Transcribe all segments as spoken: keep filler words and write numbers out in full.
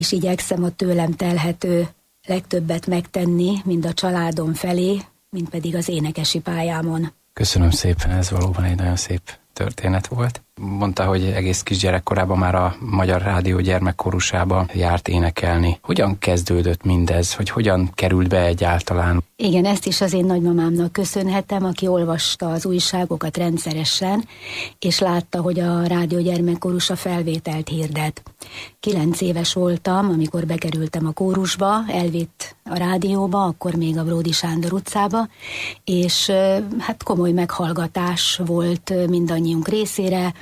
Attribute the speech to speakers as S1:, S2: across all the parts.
S1: és igyekszem a tőlem telhető legtöbbet megtenni, mind a családom felé, mind pedig az énekesi pályámon.
S2: Köszönöm szépen, ez valóban egy nagyon szép történet volt. Mondta, hogy egész kisgyerekkorában már a Magyar Rádió gyermekkórusába járt énekelni. Hogyan kezdődött mindez, hogy hogyan került be egyáltalán?
S1: Igen, ezt is az én nagymamámnak köszönhetem, aki olvasta az újságokat rendszeresen, és látta, hogy a Rádió gyermekkórusa felvételt hirdet. Kilenc éves voltam, amikor bekerültem a kórusba, elvitt a rádióba, akkor még a Bródi Sándor utcába, és hát komoly meghallgatás volt mindannyiunk részére,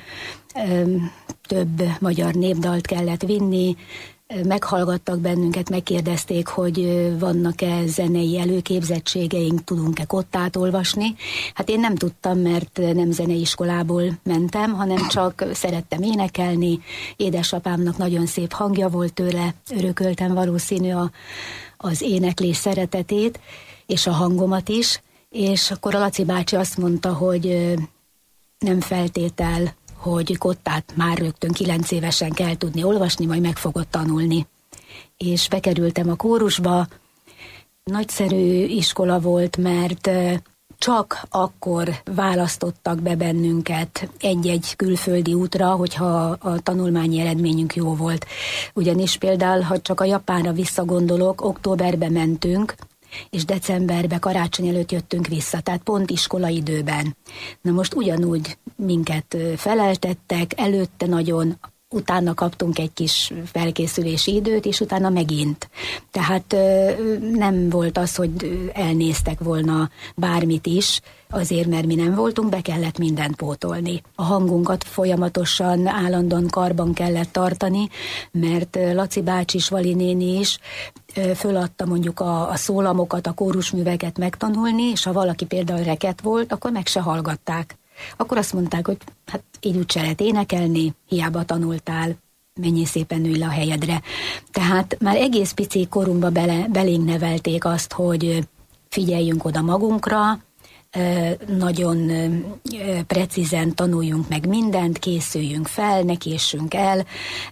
S1: több magyar népdalt kellett vinni, meghallgattak bennünket, megkérdezték, hogy vannak-e zenei előképzettségeink, tudunk-e kottát olvasni. Hát én nem tudtam, mert nem zeneiskolából mentem, hanem csak szerettem énekelni. Édesapámnak nagyon szép hangja volt, tőle örököltem valószínű a, az éneklés szeretetét, és a hangomat is. És akkor a Laci bácsi azt mondta, hogy nem feltétel, hogy kottát már rögtön kilenc évesen kell tudni olvasni, majd meg fogod tanulni. És bekerültem a kórusba. Nagyszerű iskola volt, mert csak akkor választottak be bennünket egy-egy külföldi útra, hogyha a tanulmányi eredményünk jó volt. Ugyanis például, ha csak a Japánra visszagondolok, októberbe mentünk, és decemberben karácsony előtt jöttünk vissza, tehát pont iskolaidőben. Na most ugyanúgy minket feleltettek, előtte nagyon, utána kaptunk egy kis felkészülési időt, és utána megint. Tehát nem volt az, hogy elnéztek volna bármit is, azért, mert mi nem voltunk, be kellett mindent pótolni. A hangunkat folyamatosan, állandóan karban kellett tartani, mert Laci bácsi is, Vali néni is föladta mondjuk a, a szólamokat, a kórusműveket megtanulni, és ha valaki például reket volt, akkor meg se hallgatták. Akkor azt mondták, hogy hát így úgy se lehet énekelni, hiába tanultál, menjél szépen, ülj le a helyedre. Tehát már egész pici korunkba bele, belénk nevelték azt, hogy figyeljünk oda magunkra, nagyon precízen tanuljunk meg mindent, készüljünk fel, ne késsünk el,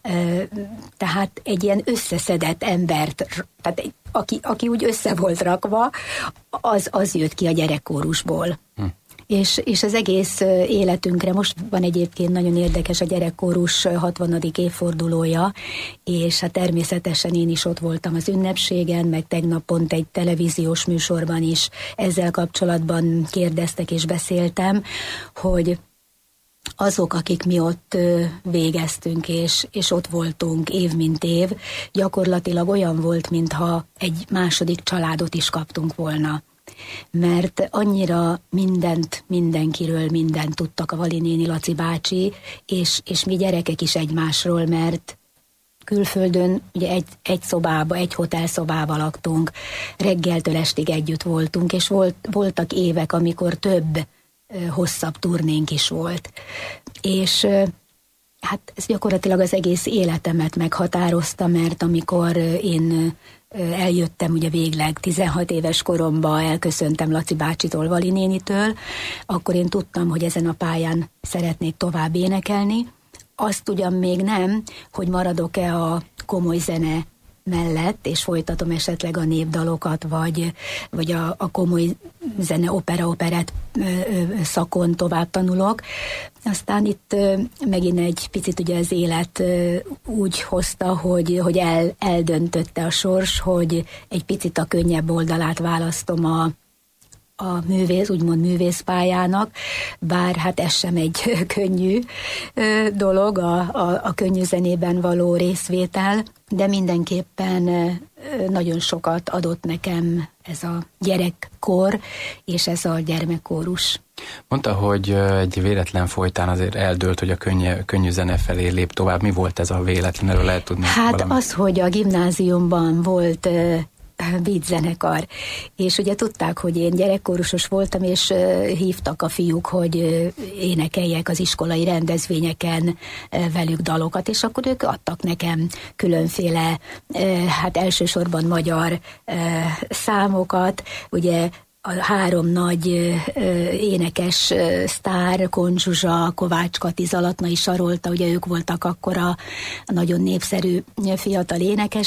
S1: tehát egy ilyen összeszedett embert, tehát aki, aki úgy össze volt rakva, az, az jött ki a gyerekkórusból. Hm. És, és az egész életünkre, most van egyébként nagyon érdekes a gyerekkórus hatvanadik évfordulója, és hát természetesen én is ott voltam az ünnepségen, meg tegnap pont egy televíziós műsorban is ezzel kapcsolatban kérdeztek és beszéltem, hogy azok, akik mi ott végeztünk, és, és ott voltunk év mint év, gyakorlatilag olyan volt, mintha egy második családot is kaptunk volna. Mert annyira mindent, mindenkiről mindent tudtak a Vali néni, Laci bácsi, és, és mi gyerekek is egymásról, mert külföldön ugye egy, egy szobába, egy hotelszobába laktunk, reggeltől estig együtt voltunk, és volt, voltak évek, amikor több hosszabb turnénk is volt. És hát ez gyakorlatilag az egész életemet meghatározta, mert amikor én eljöttem ugye végleg tizenhat éves koromban, elköszöntem Laci bácsitól, Vali nénitől, akkor én tudtam, hogy ezen a pályán szeretnék tovább énekelni. Azt ugyan még nem, hogy maradok-e a komoly zene mellett, és folytatom esetleg a népdalokat, vagy, vagy a, a komoly zene, opera, operett szakon tovább tanulok. Aztán itt megint egy picit ugye az élet úgy hozta, hogy, hogy el, eldöntötte a sors, hogy egy picit a könnyebb oldalát választom a a művész, úgymond művészpályának, bár hát ez sem egy könnyű dolog, a, a, a könnyű zenében való részvétel, de mindenképpen nagyon sokat adott nekem ez a gyerekkor, és ez a gyermekkórus.
S2: Mondta, hogy egy véletlen folytán azért eldőlt, hogy a könnyű, könnyű zene felé lép tovább. Mi volt ez a véletlen? Erről lehet tudni
S1: Hát
S2: valamit? Az,
S1: hogy a gimnáziumban volt beat zenekar, és ugye tudták, hogy én gyerekkórusos voltam, és uh, hívtak a fiúk, hogy uh, énekeljek az iskolai rendezvényeken uh, velük dalokat, és akkor ők adtak nekem különféle, uh, hát elsősorban magyar uh, számokat, ugye a három nagy énekes sztár, Kon Zsuzsa, Kovács Kati, Zalatnai Sarolta, ugye ők voltak akkor a nagyon népszerű fiatal énekes,